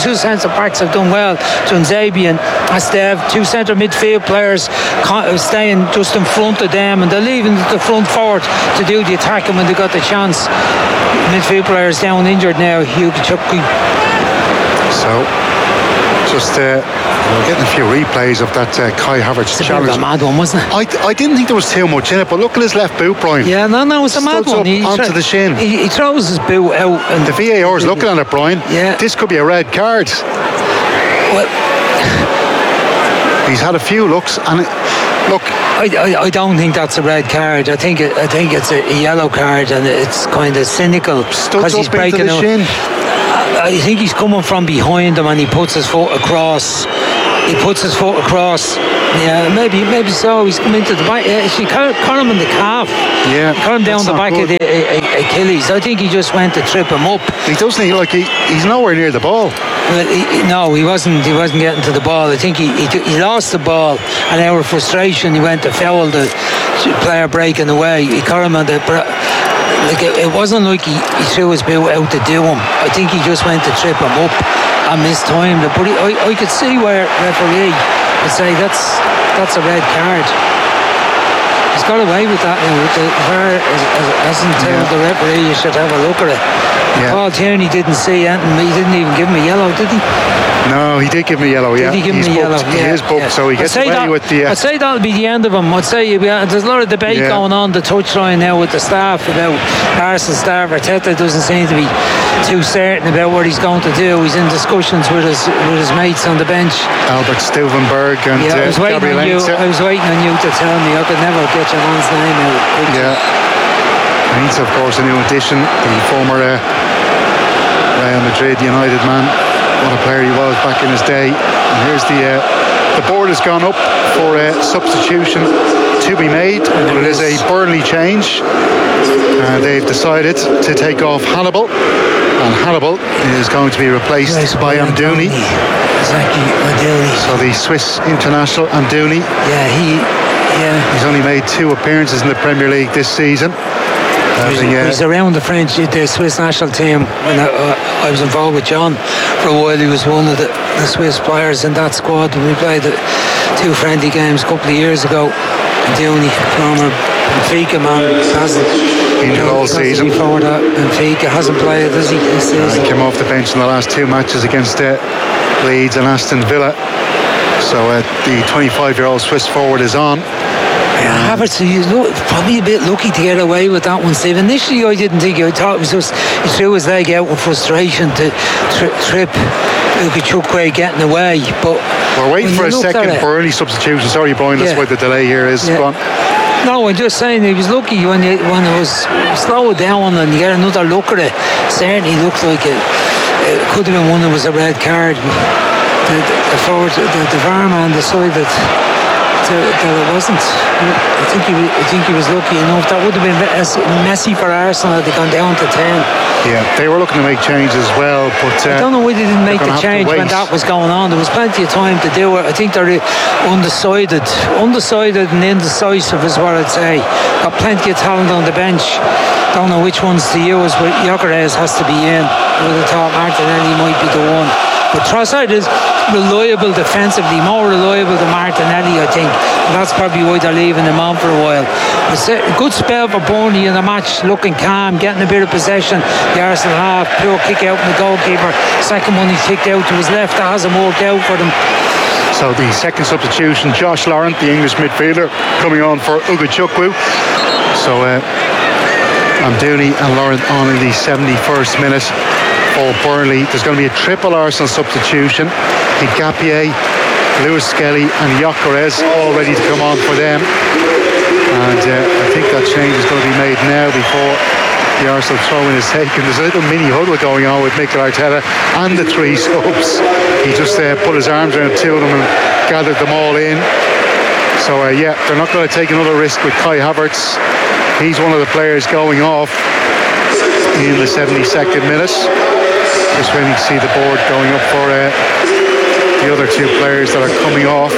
defensive backs have done well. Dunzabian has to have two centre midfield players staying just in front of them, and they're leaving the front forward to do the attacking when they got the chance. Midfield players down injured now. Hugh Chucky. So, just uh, we're getting a few replays of that uh, Kai Havertz it's challenge. It's a mad one, wasn't it? I, I didn't think there was too much in it, but look at his left boot, Brian. Yeah, no, no, it's a mad one. He onto the shin. He, he throws his boot out, and the V A R is looking at it, Brian. Yeah, this could be a red card. Well, he's had a few looks, and it, look, I, I, I don't think that's a red card. I think it, I think it's a, a yellow card, and it's kind of cynical because he's breaking the out. Shin. I, I think he's coming from behind him, and he puts his foot across. He puts his foot across. Yeah, maybe, maybe so. He's coming into the back. Yeah, she caught, caught him in the calf. Yeah, caught him down the back good. of the uh, Achilles. I think he just went to trip him up. He doesn't. Like he, he's nowhere near the ball. Well, he, no, he wasn't. He wasn't getting to the ball. I think he, he he lost the ball, and out of frustration, he went to foul the player breaking away. He caught him on the. Like it, it wasn't like he, he threw his boot out to do him. I think he just went to trip him up and mistimed it. But he, I, I could see where referee would say that's that's a red card. He's got away with that now. The V A R hasn't told yeah. the referee you should have a look at it. Yeah. Paul Tierney didn't see anything. He didn't even give him a yellow, did he? No, he did give me yellow. Yeah, did he give he's me booked. yellow? He yeah, is booked, yeah. so he gets away that, with the. Uh, I'd say that'll be the end of him. I'd say there's a lot of debate yeah. going on the touchline now with the staff about Arsenal staff. Arteta doesn't seem to be too certain about what he's going to do. He's in discussions with his with his mates on the bench. Albert Stuvenberg and yeah, I was uh, waiting on you. I was waiting on you to tell me. I could never get your man's name out. Yeah, Heinz, of course, a new addition, the former uh, Real Madrid United man. What a player he was back in his day. And here's the uh, the board has gone up for a substitution to be made. But it is a Burnley change. Uh, they've decided to take off Hannibal, and Hannibal is going to be replaced yes, by Amdouni. Exactly, Amdouni. So the Swiss international Amdouni. Yeah, he. Yeah. He's only made two appearances in the Premier League this season. He's, uh, he's around the French, the Swiss national team. When I, uh, I was involved with John for a while, he was one of the, the Swiss players in that squad. We played the two friendly games a couple of years ago. Dooney, former Benfica man, hasn't been all season. Before that, Benfica hasn't played, does he? This season? He came off the bench in the last two matches against uh, Leeds and Aston Villa. So uh, the twenty-five-year-old Swiss forward is on. Yeah, Havertz, he's probably a bit lucky to get away with that one, Steve. Initially, I didn't think. I thought it was just he threw his leg out with frustration to tri- trip Ukachukwe getting away. But we're waiting for a second Burnley substitution. Sorry, Brian, that's yeah. why the delay here is. Yeah. No, I'm just saying he was lucky when it, when it was slowed down and you get another look at it. Certainly looked like it, it could have been one that was a red card. The, the, the forward, the, the V A R man decided. That it wasn't. I think he. I think he was lucky enough. That would have been messy for Arsenal had they gone down to ten. Yeah, they were looking to make changes as well, but uh, I don't know why they didn't make the change when that was going on. There was plenty of time to do it. I think they're undecided, undecided and indecisive is what I'd say. Got plenty of talent on the bench. Don't know which ones to use, but Gyökeres has to be in. I would have thought Martinelli might be the one. But Trossard is reliable defensively, more reliable than Martinelli, I think. And that's probably why they're leaving him on for a while. It's a good spell for Burnley in the match, looking calm, getting a bit of possession. The Arsenal half, poor kick out from the goalkeeper. Second one he kicked out to his left, that hasn't worked out for them. So the second substitution, Josh Laurent, the English midfielder, coming on for Ukachukwu. So uh, Amdouni and Laurent on in the seventy-first minute. For Burnley, there's going to be a triple Arsenal substitution. Hincapié, Lewis Skelly and Gyökeres all ready to come on for them. And uh, I think that change is going to be made now before the Arsenal throw-in is taken. There's a little mini huddle going on with Mikel Arteta and the three subs. He just uh, put his arms around two of them and gathered them all in. So uh, yeah, they're not going to take another risk with Kai Havertz. He's one of the players going off in the seventy-second minute. Just waiting to see the board going up for uh, the other two players that are coming off.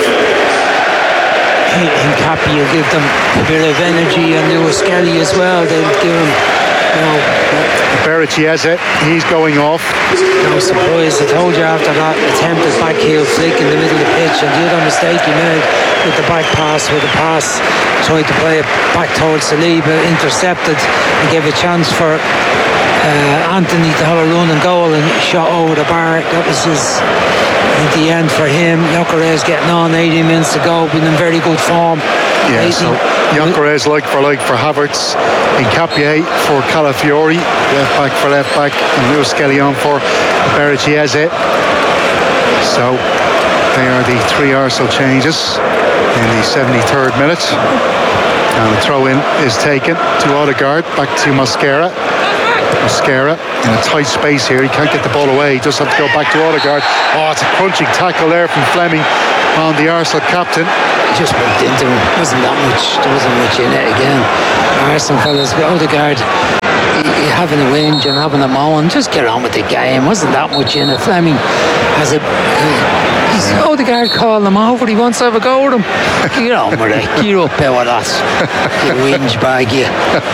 Hincapié will give them a bit of energy, and Lewis Skelly as well. They'll give him, you know. Berich Chiesa, he's going off. No surprise, I told you after that attempted back heel flick in the middle of the pitch, and the other mistake he made with the back pass, with the pass, tried to play it back towards Saliba, intercepted and gave a chance for uh, Anthony to have a run and goal and shot over the bar. That was his, at the end for him. Gyökeres getting on, eighty minutes to go, been in very good form. Yeah, so Gyökeres like for like for Havertz, Hincapié for Calafiori, left back for left back, and Luis Skelly on for Berchiese. So they are the three Arsenal changes in the seventy-third minute. And the throw in is taken to Odegaard, back to Mosquera. Mosquera in a tight space here. He can't get the ball away. He just have to go back to Odegaard. Oh, it's a crunching tackle there from Fleming on the Arsenal captain. Just went into him. Wasn't that much. There wasn't much in it again. Arsenal fellas, Odegaard having a whinge and having a moan. Just get on with the game. Wasn't that much in it. Fleming has a. He's Odegaard calling him over. He wants to have a go with him. Get on with it. Get up there with that. You whinge bag, you.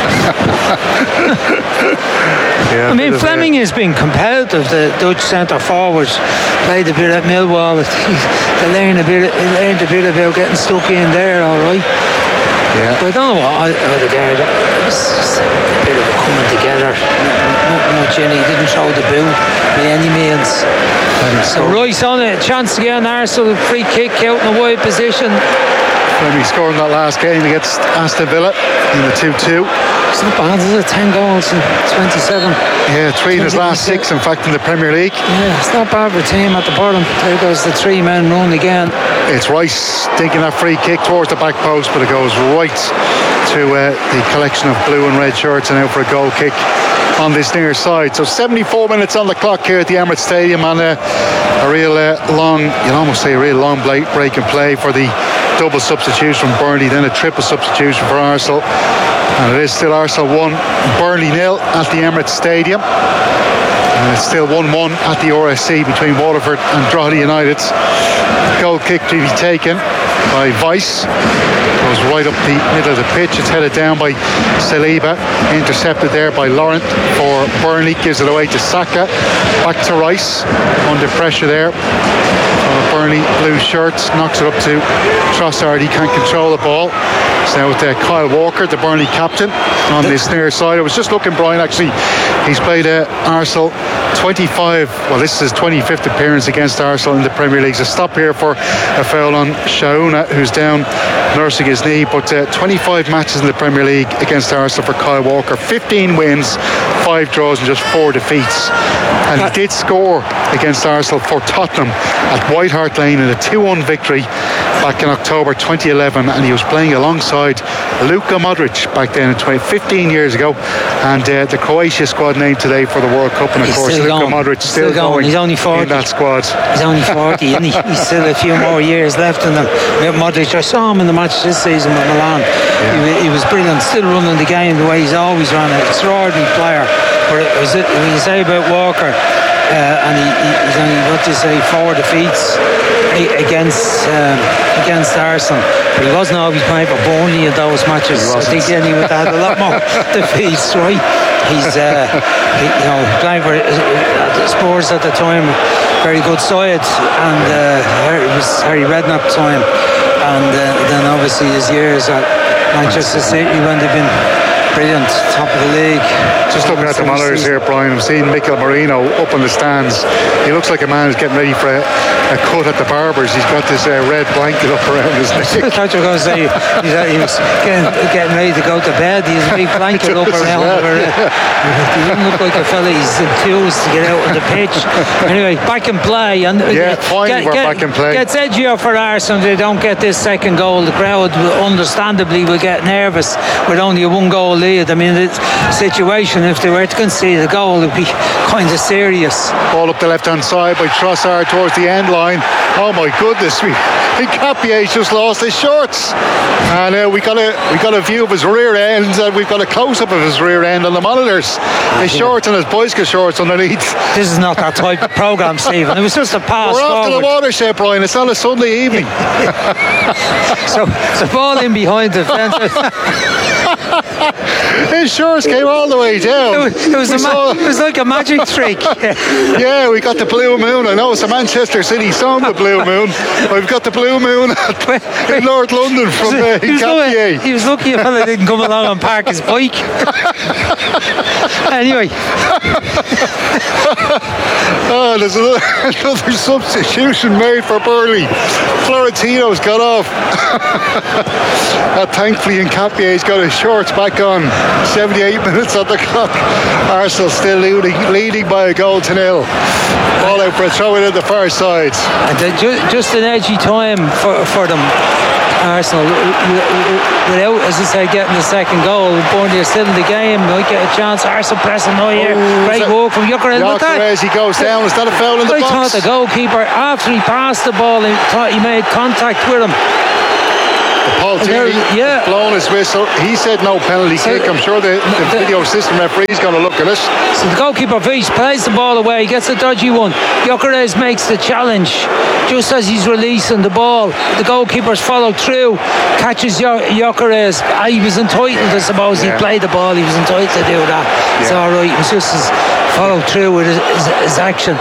Yeah, I mean, Fleming has been competitive. The Dutch centre forward played a bit at Millwall. They learned a bit. They learned a bit about getting stuck in there. All right. Yeah. But I don't know what Odegaard. It was a bit of a coming together. Not much in it. He didn't throw the boot by any means. So Rice on it. Chance to get an Arsenal free kick out in a wide position. Fleming scoring that last game against Aston Villa in the two two. It's not bad, is it? ten goals in twenty-seven. Yeah, three in his last six, in fact, in the Premier League. Yeah, it's not bad for a team at the bottom. There goes the three-man run again. It's Rice taking that free kick towards the back post, but it goes right to uh, the collection of blue and red shirts and out for a goal kick on this near side. So seventy-four minutes on the clock here at the Emirates Stadium, and uh, a real uh, long, you'd almost say a real long break and play for the double substitution from Burnley, then a triple substitution for Arsenal. And it is still Arsenal one, Burnley nil at the Emirates Stadium. And it's still one one at the R S C between Waterford and Drogheda United. Goal kick to be taken by Weiss. Goes right up the middle of the pitch. It's headed down by Saliba. Intercepted there by Laurent for Burnley. Gives it away to Saka. Back to Rice. Under pressure there. Burnley blue shirts, knocks it up to Trossard. He can't control the ball. So now with uh, Kyle Walker, the Burnley captain, on this near side. I was just looking, Brian, actually, he's played uh, Arsenal twenty-five, well, this is his twenty-fifth appearance against Arsenal in the Premier League. So stop here for a foul on Shauna, who's down nursing his knee. But uh, twenty-five matches in the Premier League against Arsenal for Kyle Walker. fifteen wins, five draws and just four defeats. And he did score against Arsenal for Tottenham at White Hart Lane in a two one victory back in October twenty eleven, and he was playing alongside Luka Modric back then in twenty, fifteen years ago, and uh, the Croatia squad named today for the World Cup, and of He's course Luka going. Modric He's still, still going. going He's only forty in that squad. He's only forty and he, he's still a few more years left in them. Modric, I saw him in the match this season with Milan. Yeah. He, he was brilliant, still running the game the way he's always run it. Extraordinary player. But it was it, when you say about Walker, Uh, and he, he, he's only, what do you say, four defeats against um, against Arsenal. But he wasn't always playing for Burnley in those matches. I think then he would have had a lot more defeats, right? He's uh, he, you know, playing for uh, Spurs at the time, very good side, and uh, it was Harry Redknapp time, and uh, then obviously his years at Manchester City when they've been brilliant, top of the league. Just looking at the monitors here, Brian, I'm seeing Mikel Merino up in the stands. He looks like a man who's getting ready for a, a cut at the barbers. He's got this uh, red blanket up around his neck. I thought you were going to say he's, uh, he was getting, getting ready to go to bed. He has a big blanket up around him. Well. He didn't look like a fella he's enthused to get out on the pitch. Anyway, back in play. And yeah, fine, get, we're get, back in play. Gets edgier for Arsenal. They don't get this second goal. The crowd, understandably, will get nervous with only a one goal lead. I mean, the situation, if they were to concede a goal, it would be kind of serious. Ball up the left hand side by Trossard towards the end line. Oh my goodness, we Hincapié just lost his shorts, and uh, we got a we got a view of his rear end, and we've got a close up of his rear end on the monitors. His shorts and his bicycle shorts underneath. This is not that type of programme, Stephen. It was just a pass. We're forward. after the watershed, Brian. It's on a Sunday evening. so the ball in behind the fence. His shorts came all the way down. It was, it was, a ma- it was like a magic trick. Yeah, we got the Blue Moon. I know it's a Manchester City song, the Blue Moon. We've got the Blue Moon in North London from uh, he, was lucky, he was lucky a fella didn't come along and park his bike. Anyway. Oh, there's another, another substitution made for Burnley. Florentino's got off. uh, thankfully, Nkapie's got his shorts back on. seventy-eight minutes on the clock. Arsenal still leading, leading by a goal to nil. Ball out for a throw in at the far side. And uh, ju- just an edgy time for, for them. Arsenal, without, as I said, getting the second goal, Burnley are still in the game, might get a chance. Arsenal pressing high here. Oh, great walk from Gyökeres. Gyökeres, he goes down. Is that a foul in the I box? I thought the goalkeeper, after he passed the ball, he thought he made contact with him. Paul Tierney yeah. blown his whistle. He said no penalty so, kick. I'm sure the, the, the video system referee is going to look at it. So the goalkeeper Vish plays the ball away, gets a dodgy one. Gyökeres makes the challenge just as he's releasing the ball. The goalkeeper's followed through, catches Gyökeres. Ah, he was entitled, I suppose. Yeah. He played the ball. He was entitled to do that. Yeah. It's all right. It was just his followed through with his, his, his action.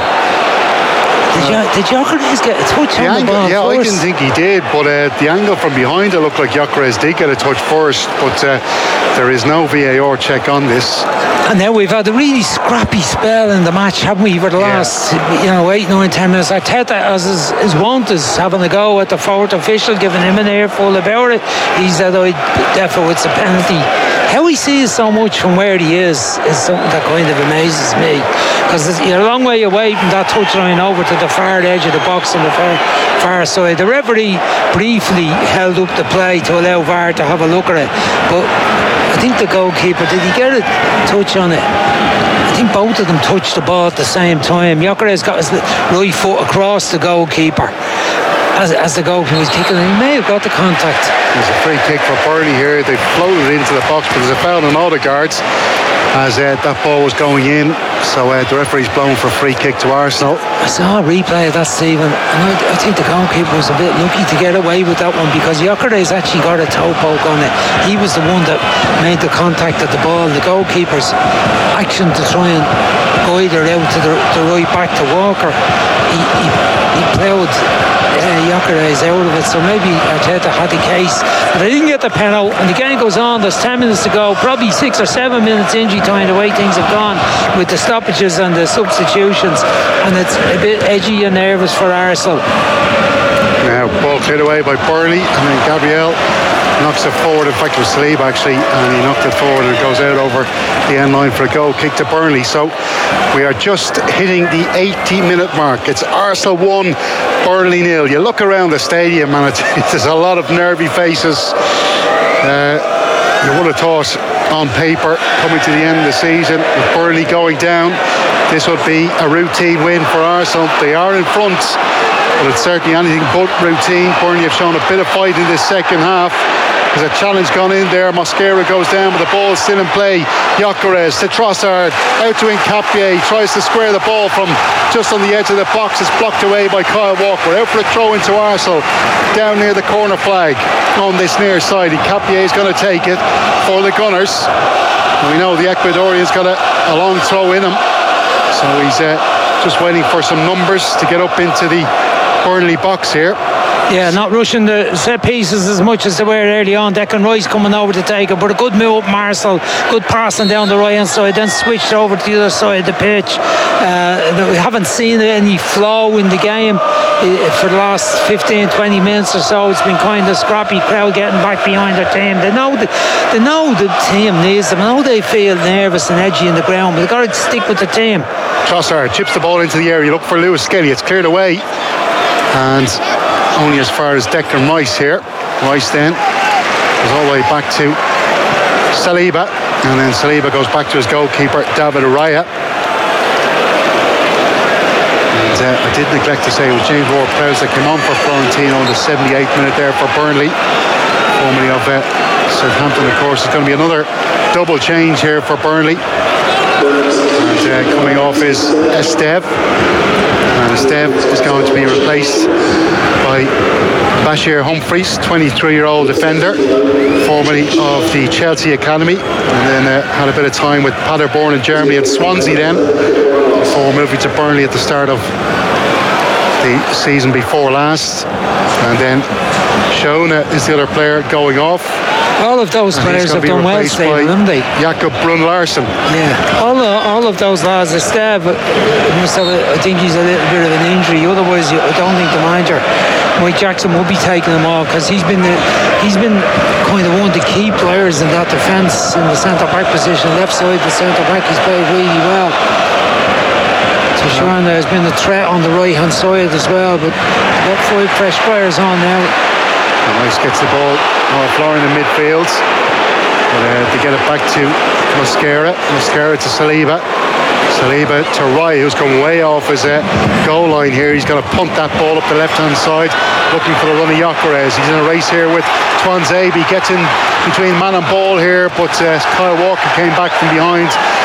Did, you, did Gyökeres get a touch the on angle, the ball Yeah, first? I didn't think he did, but uh, the angle from behind it looked like Gyökeres did get a touch first, but uh, there is no V A R check on this. And now we've had a really scrappy spell in the match, haven't we, for the yeah. last, you know, eight, nine, ten minutes. Arteta, as his, his want, is having a go at the fourth official, giving him an earful about it. He said, oh, therefore it's a penalty. How he sees so much from where he is is something that kind of amazes me, because you're a long way away from that touchline over to the far edge of the box on the far, far side. The referee briefly held up the play to allow V A R to have a look at it, but I think the goalkeeper, did he get a touch on it? I think both of them touched the ball at the same time. Gyökeres got his right foot across the goalkeeper as, as the goalkeeper was kicking, and he may have got the contact. There's a free kick for Burnley here. They floated into the box, but there's a foul on Odegaard as uh, that ball was going in. So uh, the referee's blown for a free kick to Arsenal. I saw a replay of that, Stephen, and I, I think the goalkeeper was a bit lucky to get away with that one, because Gyökeres actually got a toe poke on it. He was the one that made the contact at the ball. The goalkeeper's action to try and guide her out to the, the right back to Walker, he, he, he ploughed uh, Gyökeres out of it, so maybe Arteta had the case, but they didn't get the penalty, and the game goes on. There's ten minutes to go, probably six or seven minutes injury time, the way things have gone with the stoppages and the substitutions, and it's a bit edgy and nervous for Arsenal. Now ball cleared away by Burnley, and then Gabriel knocks it forward. In fact, it was Saliba actually, and he knocked it forward, and it goes out over the end line for a goal kick to Burnley. So we are just hitting the eighty minute mark. It's Arsenal one, Burnley nil. You look around the stadium, and it's, there's a lot of nervy faces. Uh, you would have thought on paper, coming to the end of the season, with Burnley going down, this would be a routine win for Arsenal. They are in front, but it's certainly anything but routine. Burnley have shown a bit of fight in this second half. There's a challenge gone in there. Mosquera goes down, but the ball is still in play. Gyökeres to Trossard, out to Nkapie, tries to square the ball from just on the edge of the box. It's blocked away by Kyle Walker. Out for a throw into Arsenal, down near the corner flag on this near side. Nkapie is going to take it for the Gunners. And we know the Ecuadorian's got a, a long throw in him, so he's uh, just waiting for some numbers to get up into the Burnley box here. Yeah, not rushing the set pieces as much as they were early on. Declan Rice coming over to take it, but a good move up Marcel, good passing down the right hand side, then switched over to the other side of the pitch. Uh, we haven't seen any flow in the game for the last fifteen, twenty minutes or so. It's been kind of scrappy, crowd getting back behind their team. They know the, they know the team needs them. I know they feel nervous and edgy in the ground, but they've got to stick with the team. Trossard chips the ball into the area. Look for Lewis Skelly. It's cleared away, and only as far as Declan Rice here. Rice then goes all the way back to Saliba, and then Saliba goes back to his goalkeeper David Raya. And uh, I did neglect to say it was James Ward-Prowse that came on for Florentino in the seventy-eighth minute there for Burnley, formerly of uh, Southampton. Of course, it's going to be another double change here for Burnley, and uh, coming off is Esteve. And Esteve is going to be replaced by Bashir Humphreys, twenty-three-year-old defender, formerly of the Chelsea Academy, and then uh, had a bit of time with Paderborn in Germany and Swansea then, before moving to Burnley at the start of the season before last. And then Shona is the other player going off. All of those And players he's gonna have be done well, replaced Stephen, by haven't they? Jakob Brun Larsen. Yeah, all of, all of those lads are stab. Must have a, I think he's a little bit of an injury. Otherwise, I don't think the manager, Mike Jackson, will be taking them all, because he's been the, he's been kind of one of the key players in that defence in the centre back position, left side the centre back. He's played really well. Tashana has been a threat on the right hand side as well, but they've got five fresh players on now. Nice gets the ball off Lauren in midfield. But, uh, they get it back to Mosquera. Mosquera to Saliba. Saliba to Rai, who's come way off his uh, goal line here. He's going to punt that ball up the left hand side, looking for the run of Gyökeres. He's in a race here with Tuanzebe. Gets in between man and ball here, but uh, Kyle Walker came back from behind